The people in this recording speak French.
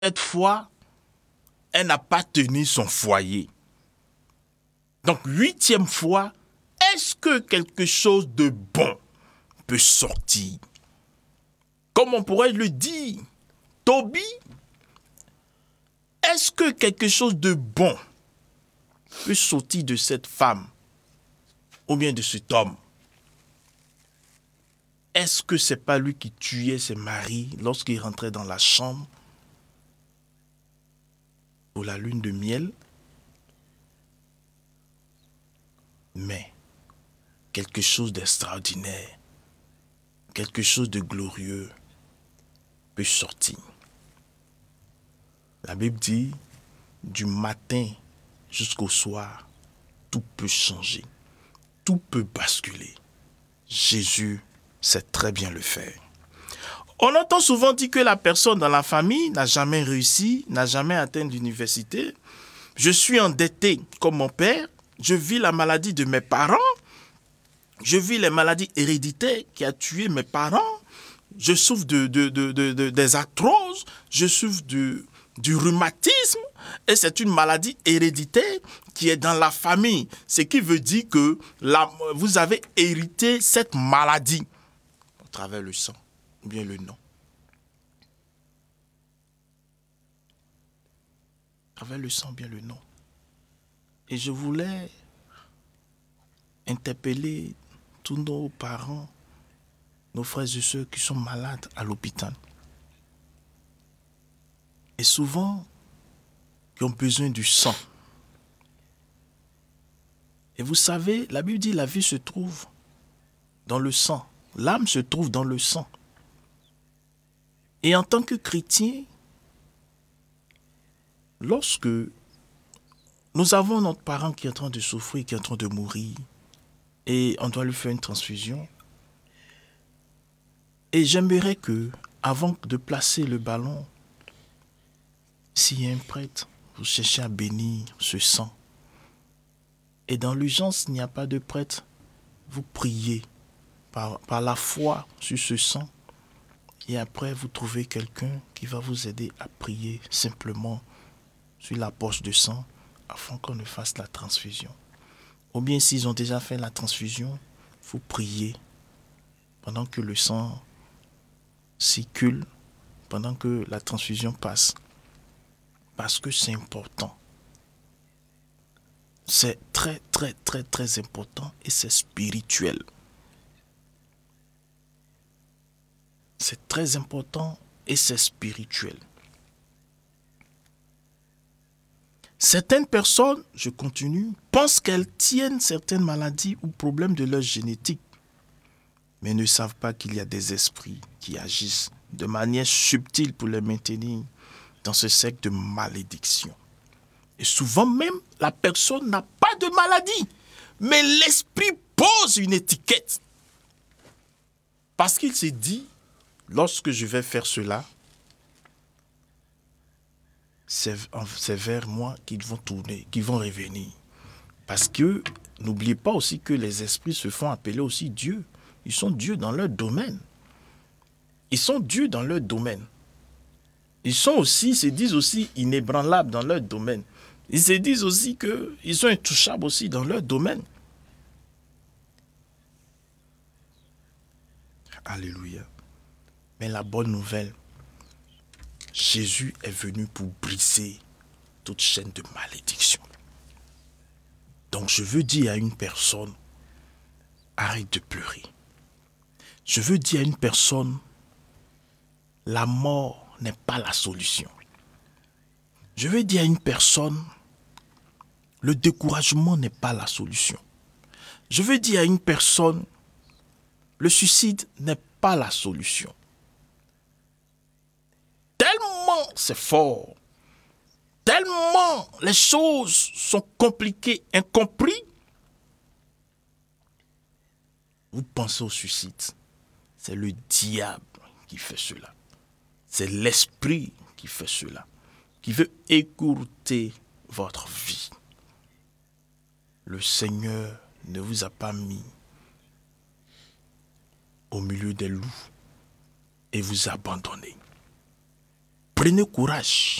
Cette fois, elle n'a pas tenu son foyer. Donc, 8e fois, est-ce que quelque chose de bon peut sortir? Comme on pourrait le dire, Tobie, est-ce que quelque chose de bon peut sortir de cette femme ou bien de cet homme? Est-ce que c'est pas lui qui tuait ses maris lorsqu'il rentrait dans la chambre pour la lune de miel? Mais quelque chose d'extraordinaire, quelque chose de glorieux peut sortir. La Bible dit, du matin jusqu'au soir, tout peut changer, tout peut basculer. Jésus sait très bien le faire. On entend souvent dire que la personne dans la famille n'a jamais réussi, n'a jamais atteint l'université. Je suis endetté comme mon père, je vis la maladie de mes parents, je vis les maladies héréditaires qui a tué mes parents, je souffre des arthroses, je souffre du rhumatisme, et c'est une maladie héréditaire qui est dans la famille. Ce qui veut dire que vous avez hérité cette maladie à travers le sang, ou bien le nom. À travers le sang, ou bien le nom. Et je voulais interpeller tous nos parents, nos frères et sœurs qui sont malades à l'hôpital. Et souvent, qui ont besoin du sang. Et vous savez, la Bible dit la vie se trouve dans le sang. L'âme se trouve dans le sang. Et en tant que chrétien, lorsque nous avons notre parent qui est en train de souffrir, qui est en train de mourir, et on doit lui faire une transfusion, et j'aimerais que, avant de placer le ballon, s'il y a un prêtre, vous cherchez à bénir ce sang. Et dans l'urgence, il n'y a pas de prêtre, vous priez par la foi sur ce sang. Et après, vous trouvez quelqu'un qui va vous aider à prier simplement sur la poche de sang afin qu'on ne fasse la transfusion. Ou bien s'ils ont déjà fait la transfusion, vous priez pendant que le sang circule, pendant que la transfusion passe. Parce que c'est important. C'est très, très, très, très important et c'est spirituel. C'est très important et c'est spirituel. Certaines personnes, je continue, pensent qu'elles tiennent certaines maladies ou problèmes de leur génétique, mais ne savent pas qu'il y a des esprits qui agissent de manière subtile pour les maintenir dans ce cercle de malédiction. Et souvent même, la personne n'a pas de maladie, mais l'esprit pose une étiquette. Parce qu'il s'est dit, lorsque je vais faire cela, c'est vers moi qu'ils vont tourner, qu'ils vont revenir. Parce que, n'oubliez pas aussi que les esprits se font appeler aussi Dieu. Ils sont Dieu dans leur domaine. Ils sont Dieu dans leur domaine. Ils se disent aussi inébranlables dans leur domaine. Ils se disent aussi qu'ils sont intouchables aussi dans leur domaine. Alléluia. Mais la bonne nouvelle, Jésus est venu pour briser toute chaîne de malédiction. Donc je veux dire à une personne, arrête de pleurer. Je veux dire à une personne, la mort n'est pas la solution. Je veux dire à une personne, le découragement n'est pas la solution. Je veux dire à une personne, le suicide n'est pas la solution. Tellement c'est fort, tellement les choses sont compliquées, incomprises. Vous pensez au suicide, c'est le diable qui fait cela. C'est l'esprit qui fait cela, qui veut écourter votre vie. Le Seigneur ne vous a pas mis au milieu des loups et vous abandonner. Prenez courage.